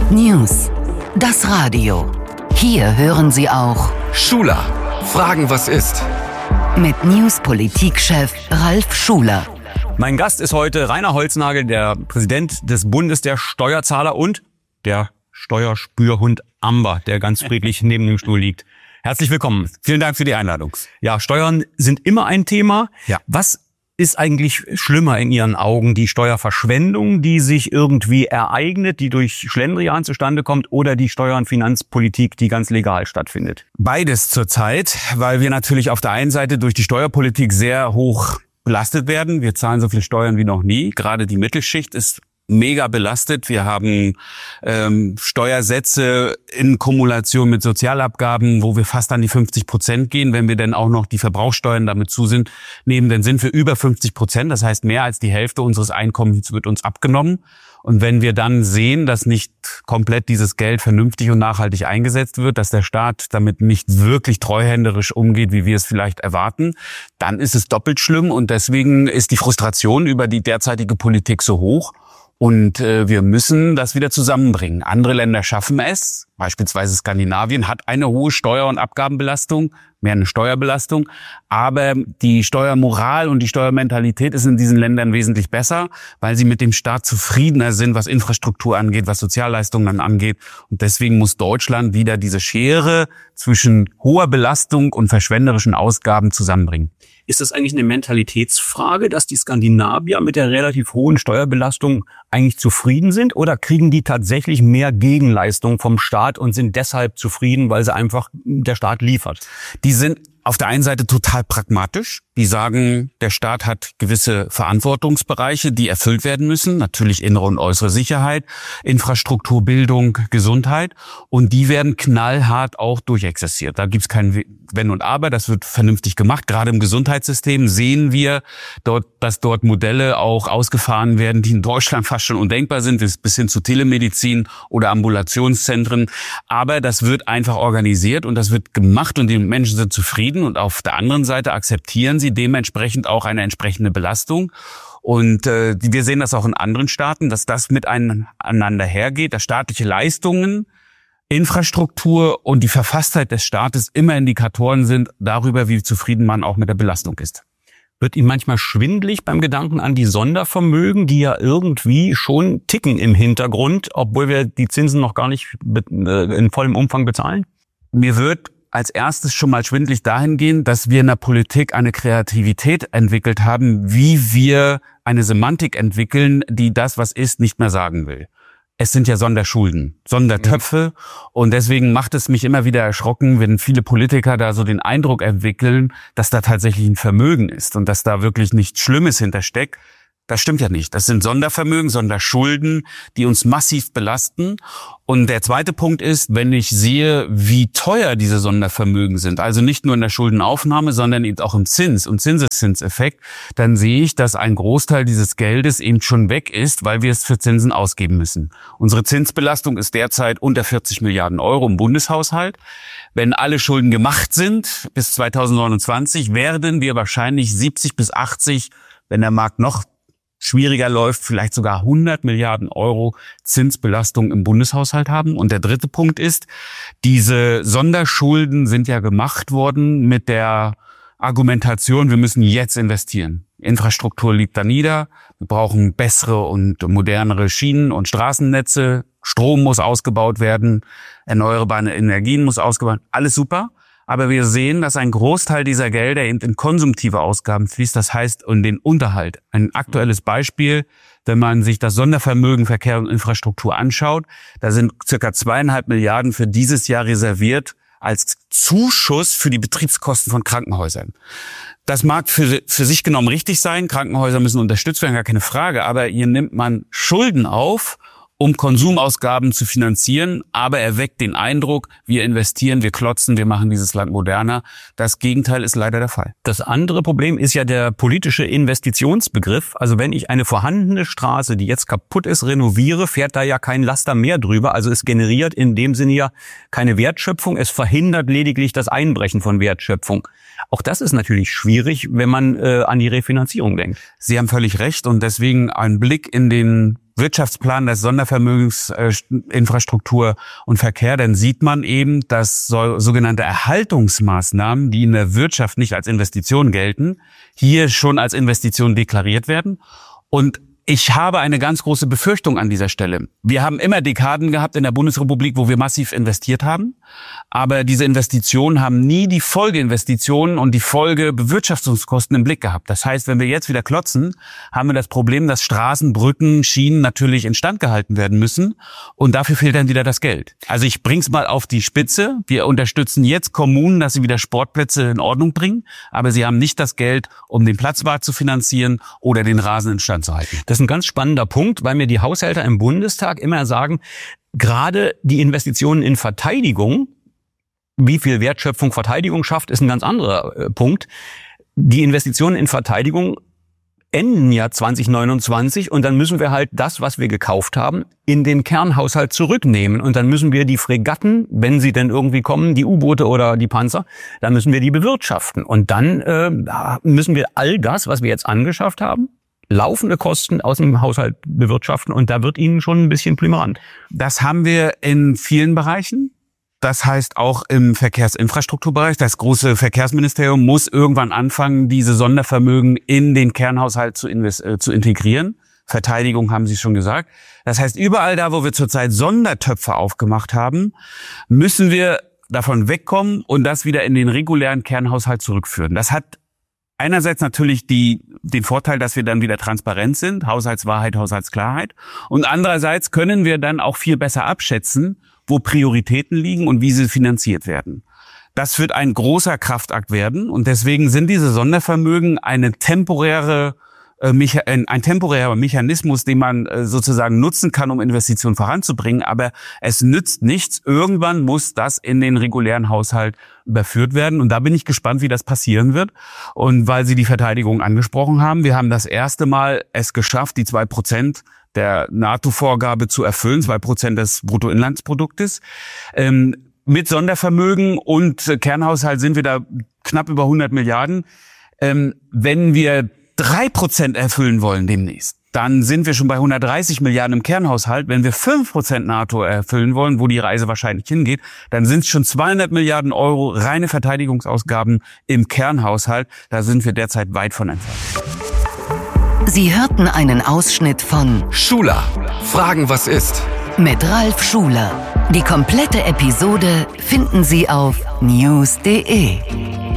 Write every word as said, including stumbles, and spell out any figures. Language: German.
News. Das Radio. Hier hören Sie auch Schuler. Fragen, was ist? Mit News-Politikchef Ralf Schuler. Mein Gast ist heute Rainer Holznagel, der Präsident des Bundes der Steuerzahler und der Steuerspürhund Amber, der ganz friedlich neben dem Stuhl liegt. Herzlich willkommen. Vielen Dank für die Einladung. Ja, Steuern sind immer ein Thema. Ja. Was ist eigentlich schlimmer in Ihren Augen? Die Steuerverschwendung, die sich irgendwie ereignet, die durch Schlendrian zustande kommt, oder die Steuer- und Finanzpolitik, die ganz legal stattfindet? Beides zurzeit, weil wir natürlich auf der einen Seite durch die Steuerpolitik sehr hoch belastet werden. Wir zahlen so viel Steuern wie noch nie. Gerade die Mittelschicht ist mega belastet. Wir haben ähm, Steuersätze in Kumulation mit Sozialabgaben, wo wir fast an die fünfzig Prozent gehen. Wenn wir denn auch noch die Verbrauchssteuern damit zu sind, nehmen, dann sind wir über fünfzig Prozent. Das heißt, mehr als die Hälfte unseres Einkommens wird uns abgenommen. Und wenn wir dann sehen, dass nicht komplett dieses Geld vernünftig und nachhaltig eingesetzt wird, dass der Staat damit nicht wirklich treuhänderisch umgeht, wie wir es vielleicht erwarten, dann ist es doppelt schlimm. Und deswegen ist die Frustration über die derzeitige Politik so hoch. Und äh, wir müssen das wieder zusammenbringen. Andere Länder schaffen es. Beispielsweise Skandinavien hat eine hohe Steuer- und Abgabenbelastung, mehr eine Steuerbelastung. Aber die Steuermoral und die Steuermentalität ist in diesen Ländern wesentlich besser, weil sie mit dem Staat zufriedener sind, was Infrastruktur angeht, was Sozialleistungen angeht. Und deswegen muss Deutschland wieder diese Schere zwischen hoher Belastung und verschwenderischen Ausgaben zusammenbringen. Ist das eigentlich eine Mentalitätsfrage, dass die Skandinavier mit der relativ hohen Steuerbelastung eigentlich zufrieden sind? Oder kriegen die tatsächlich mehr Gegenleistung vom Staat und sind deshalb zufrieden, weil sie einfach der Staat liefert? Die sind auf der einen Seite total pragmatisch. Die sagen, der Staat hat gewisse Verantwortungsbereiche, die erfüllt werden müssen. Natürlich innere und äußere Sicherheit, Infrastruktur, Bildung, Gesundheit. Und die werden knallhart auch durchexerziert. Da gibt's kein Wenn und Aber. Das wird vernünftig gemacht. Gerade im Gesundheitssystem sehen wir dort, dass dort Modelle auch ausgefahren werden, die in Deutschland fast schon undenkbar sind, bis hin zu Telemedizin oder Ambulationszentren. Aber das wird einfach organisiert und das wird gemacht und die Menschen sind zufrieden. Und auf der anderen Seite akzeptieren sie dementsprechend auch eine entsprechende Belastung. Und äh, wir sehen das auch in anderen Staaten, dass das miteinander hergeht, dass staatliche Leistungen, Infrastruktur und die Verfasstheit des Staates immer Indikatoren sind darüber, wie zufrieden man auch mit der Belastung ist. Wird Ihnen manchmal schwindelig beim Gedanken an die Sondervermögen, die ja irgendwie schon ticken im Hintergrund, obwohl wir die Zinsen noch gar nicht in vollem Umfang bezahlen? Mir wird als erstes schon mal schwindelig dahingehend, dass wir in der Politik eine Kreativität entwickelt haben, wie wir eine Semantik entwickeln, die das, was ist, nicht mehr sagen will. Es sind ja Sonderschulden, Sondertöpfe. Mhm. Und deswegen macht es mich immer wieder erschrocken, wenn viele Politiker da so den Eindruck entwickeln, dass da tatsächlich ein Vermögen ist und dass da wirklich nichts Schlimmes hintersteckt. Das stimmt ja nicht. Das sind Sondervermögen, Sonderschulden, die uns massiv belasten. Und der zweite Punkt ist, wenn ich sehe, wie teuer diese Sondervermögen sind, also nicht nur in der Schuldenaufnahme, sondern eben auch im Zins- und Zinseszinseffekt, dann sehe ich, dass ein Großteil dieses Geldes eben schon weg ist, weil wir es für Zinsen ausgeben müssen. Unsere Zinsbelastung ist derzeit unter vierzig Milliarden Euro im Bundeshaushalt. Wenn alle Schulden gemacht sind bis zweitausendneunundzwanzig, werden wir wahrscheinlich siebzig bis achtzig, wenn der Markt noch schwieriger läuft, vielleicht sogar hundert Milliarden Euro Zinsbelastung im Bundeshaushalt haben. Und der dritte Punkt ist, diese Sonderschulden sind ja gemacht worden mit der Argumentation, wir müssen jetzt investieren. Infrastruktur liegt da nieder, wir brauchen bessere und modernere Schienen- und Straßennetze, Strom muss ausgebaut werden, erneuerbare Energien muss ausgebaut werden, alles super. Aber wir sehen, dass ein Großteil dieser Gelder eben in konsumtive Ausgaben fließt, das heißt in den Unterhalt. Ein aktuelles Beispiel, wenn man sich das Sondervermögen Verkehr und Infrastruktur anschaut, da sind circa zweieinhalb Milliarden für dieses Jahr reserviert als Zuschuss für die Betriebskosten von Krankenhäusern. Das mag für, für sich genommen richtig sein, Krankenhäuser müssen unterstützt werden, gar keine Frage, aber hier nimmt man Schulden auf, um Konsumausgaben zu finanzieren, aber er weckt den Eindruck, wir investieren, wir klotzen, wir machen dieses Land moderner. Das Gegenteil ist leider der Fall. Das andere Problem ist ja der politische Investitionsbegriff. Also wenn ich eine vorhandene Straße, die jetzt kaputt ist, renoviere, fährt da ja kein Laster mehr drüber. Also es generiert in dem Sinne ja keine Wertschöpfung. Es verhindert lediglich das Einbrechen von Wertschöpfung. Auch das ist natürlich schwierig, wenn man äh, an die Refinanzierung denkt. Sie haben völlig recht und deswegen ein Blick in den Wirtschaftsplan des Sondervermögensinfrastruktur und Verkehr, dann sieht man eben, dass so, sogenannte Erhaltungsmaßnahmen, die in der Wirtschaft nicht als Investition gelten, hier schon als Investition deklariert werden. Und ich habe eine ganz große Befürchtung an dieser Stelle. Wir haben immer Dekaden gehabt in der Bundesrepublik, wo wir massiv investiert haben. Aber diese Investitionen haben nie die Folgeinvestitionen und die Folgebewirtschaftungskosten im Blick gehabt. Das heißt, wenn wir jetzt wieder klotzen, haben wir das Problem, dass Straßen, Brücken, Schienen natürlich instand gehalten werden müssen. Und dafür fehlt dann wieder das Geld. Also ich bring's mal auf die Spitze. Wir unterstützen jetzt Kommunen, dass sie wieder Sportplätze in Ordnung bringen. Aber sie haben nicht das Geld, um den Platzwart zu finanzieren oder den Rasen instand zu halten. Das ist ein ganz spannender Punkt, weil mir die Haushälter im Bundestag immer sagen, gerade die Investitionen in Verteidigung, wie viel Wertschöpfung Verteidigung schafft, ist ein ganz anderer äh, Punkt. Die Investitionen in Verteidigung enden ja zwanzig neunundzwanzig und dann müssen wir halt das, was wir gekauft haben, in den Kernhaushalt zurücknehmen. Und dann müssen wir die Fregatten, wenn sie denn irgendwie kommen, die U-Boote oder die Panzer, dann müssen wir die bewirtschaften. Und dann äh, müssen wir all das, was wir jetzt angeschafft haben, laufende Kosten aus dem Haushalt bewirtschaften und da wird Ihnen schon ein bisschen plümerant. Das haben wir in vielen Bereichen. Das heißt auch im Verkehrsinfrastrukturbereich. Das große Verkehrsministerium muss irgendwann anfangen, diese Sondervermögen in den Kernhaushalt zu, invest- äh, zu integrieren. Verteidigung haben Sie schon gesagt. Das heißt, überall da, wo wir zurzeit Sondertöpfe aufgemacht haben, müssen wir davon wegkommen und das wieder in den regulären Kernhaushalt zurückführen. Das hat einerseits natürlich die, den Vorteil, dass wir dann wieder transparent sind, Haushaltswahrheit, Haushaltsklarheit. Und andererseits können wir dann auch viel besser abschätzen, wo Prioritäten liegen und wie sie finanziert werden. Das wird ein großer Kraftakt werden und deswegen sind diese Sondervermögen eine temporäre ein temporärer Mechanismus, den man sozusagen nutzen kann, um Investitionen voranzubringen. Aber es nützt nichts. Irgendwann muss das in den regulären Haushalt überführt werden. Und da bin ich gespannt, wie das passieren wird. Und weil Sie die Verteidigung angesprochen haben, wir haben das erste Mal es geschafft, die zwei Prozent der NATO-Vorgabe zu erfüllen, zwei Prozent des Bruttoinlandsproduktes. Ähm, mit Sondervermögen und Kernhaushalt sind wir da knapp über hundert Milliarden. Ähm, wenn wir drei Prozent erfüllen wollen demnächst, dann sind wir schon bei hundertdreißig Milliarden im Kernhaushalt. Wenn wir fünf Prozent NATO erfüllen wollen, wo die Reise wahrscheinlich hingeht, dann sind es schon zweihundert Milliarden Euro reine Verteidigungsausgaben im Kernhaushalt. Da sind wir derzeit weit von entfernt. Sie hörten einen Ausschnitt von Schuler. Fragen, was ist? Mit Ralf Schuler. Die komplette Episode finden Sie auf news punkt de.